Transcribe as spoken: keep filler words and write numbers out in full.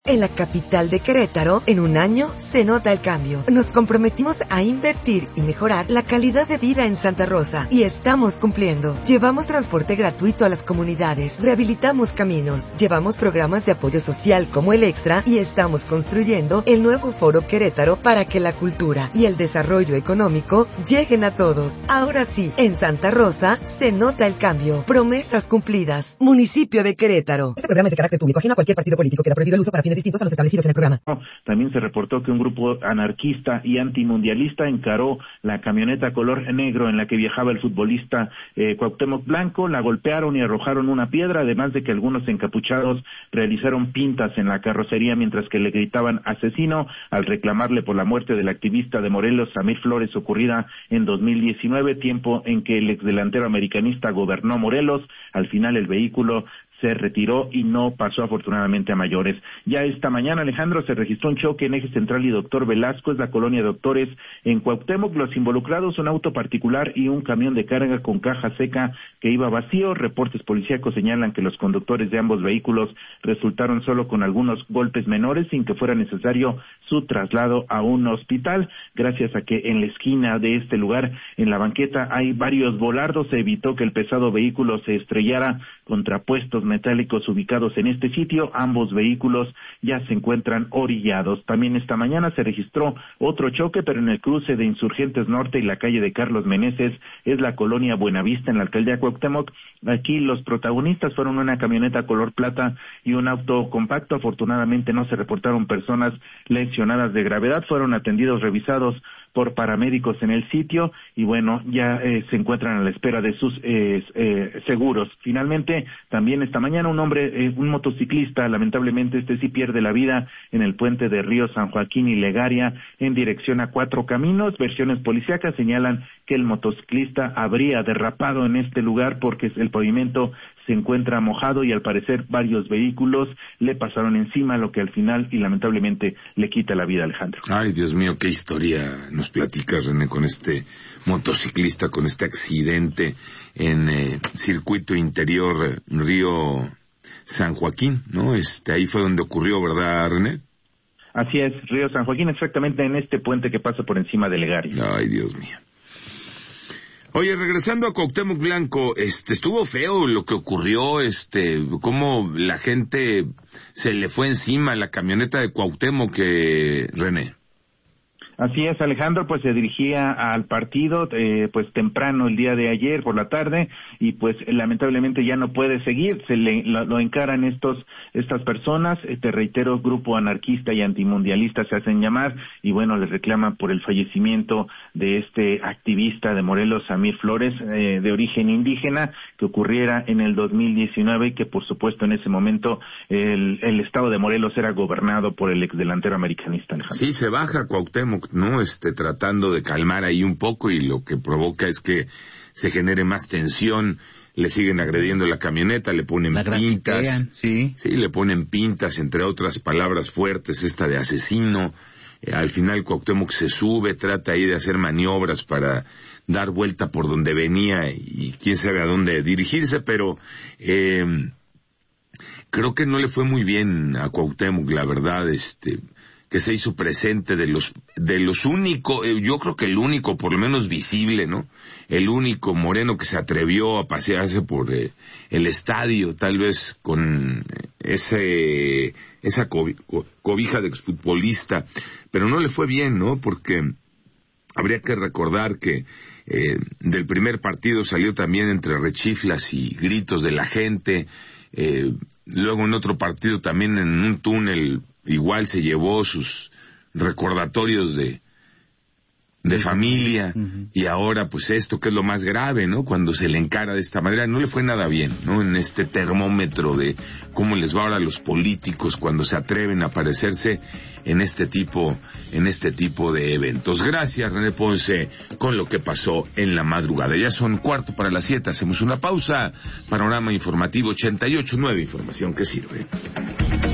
En la capital de Querétaro, en un año, se nota el cambio. Nos comprometimos a invertir y mejorar la calidad de vida en Santa Rosa, y estamos cumpliendo. Llevamos transporte gratuito a las comunidades, rehabilitamos caminos, llevamos programas de apoyo social como el Extra, y estamos construyendo el nuevo Foro Querétaro para que la cultura y el desarrollo económico lleguen a todos. Ahora sí, en Santa Rosa, se nota el cambio. Promesas cumplidas. Municipio de Querétaro. Este programa es de carácter público, ajeno a cualquier partido político. Queda prohibido el uso para fines distintos a los establecidos en el programa. También se reportó que un grupo anarquista y antimundialista encaró la camioneta color negro en la que viajaba el futbolista eh, Cuauhtémoc Blanco, la golpearon y arrojaron una piedra, además de que algunos encapuchados realizaron pintas en la carrocería mientras que le gritaban asesino al reclamarle por la muerte del activista de Morelos, Samir Flores, ocurrida en dos mil diecinueve, tiempo en que el exdelantero americanista gobernó Morelos. Al final el vehículo se retiró y no pasó afortunadamente a mayores. Ya esta mañana, Alejandro, se registró un choque en Eje Central y Doctor Velasco, es la colonia Doctores en Cuauhtémoc. Los involucrados, un auto particular y un camión de carga con caja seca que iba vacío. Reportes policíacos señalan que los conductores de ambos vehículos resultaron solo con algunos golpes menores sin que fuera necesario su traslado a un hospital. Gracias a que en la esquina de este lugar, en la banqueta, hay varios volardos, se evitó que el pesado vehículo se estrellara contra puestos metálicos ubicados en este sitio. Ambos vehículos ya se encuentran orillados. También esta mañana se registró otro choque, pero en el cruce de Insurgentes Norte y la calle de Carlos Meneses, es la colonia Buenavista en la alcaldía Cuauhtémoc. Aquí los protagonistas fueron una camioneta color plata y un auto compacto. Afortunadamente no se reportaron personas lesionadas de gravedad, fueron atendidos, revisados por paramédicos en el sitio y bueno, ya eh, se encuentran a la espera de sus eh, eh, seguros. Finalmente, también esta mañana un hombre, eh, un motociclista, lamentablemente este sí pierde la vida en el puente de Río San Joaquín y Legaria en dirección a Cuatro Caminos. Versiones policíacas señalan que el motociclista habría derrapado en este lugar porque el pavimento se encuentra mojado y al parecer varios vehículos le pasaron encima, lo que al final y lamentablemente le quita la vida, Alejandro. Ay, Dios mío, qué historia nos platicas, René, con este motociclista, con este accidente en eh, circuito interior eh, Río San Joaquín, ¿no? Este, ahí fue donde ocurrió, ¿verdad, René? Así es, Río San Joaquín, exactamente en este puente que pasa por encima de Legaria. Ay, Dios mío. Oye, regresando a Cuauhtémoc Blanco, este, estuvo feo lo que ocurrió, este, cómo la gente se le fue encima a la camioneta de Cuauhtémoc, que, René. Así es, Alejandro, pues se dirigía al partido eh, pues temprano el día de ayer por la tarde y pues lamentablemente ya no puede seguir, se le lo, lo encaran estos estas personas, eh, te reitero, grupo anarquista y antimundialista se hacen llamar y bueno, les reclaman por el fallecimiento de este activista de Morelos, Samir Flores, eh, de origen indígena, que ocurriera en el dos mil diecinueve y que por supuesto en ese momento el, el estado de Morelos era gobernado por el exdelantero americanista, Alejandro. Sí, se baja Cuauhtémoc, ¿no? Este, tratando de calmar ahí un poco y lo que provoca es que se genere más tensión, le siguen agrediendo la camioneta, le ponen la pintas, sí. sí, le ponen pintas, entre otras palabras fuertes, esta de asesino, eh, al final Cuauhtémoc se sube, trata ahí de hacer maniobras para dar vuelta por donde venía y quién sabe a dónde dirigirse, pero eh, creo que no le fue muy bien a Cuauhtémoc, la verdad, este... que se hizo presente de los de los únicos, eh, yo creo que el único, por lo menos visible, ¿no? El único moreno que se atrevió a pasearse por eh, el estadio, tal vez con ese esa cobija de exfutbolista, pero no le fue bien, ¿no? Porque habría que recordar que eh, del primer partido salió también entre rechiflas y gritos de la gente, eh, luego en otro partido también en un túnel igual se llevó sus recordatorios de de familia, uh-huh. Y ahora pues esto que es lo más grave, ¿no? Cuando se le encara de esta manera, no le fue nada bien, ¿no? En este termómetro de cómo les va ahora a los políticos cuando se atreven a aparecerse en este tipo, en este tipo de eventos. Gracias, René Ponce, con lo que pasó en la madrugada. Ya son cuarto para las siete, hacemos una pausa. Panorama Informativo ochenta y ocho punto nueve, información que sirve.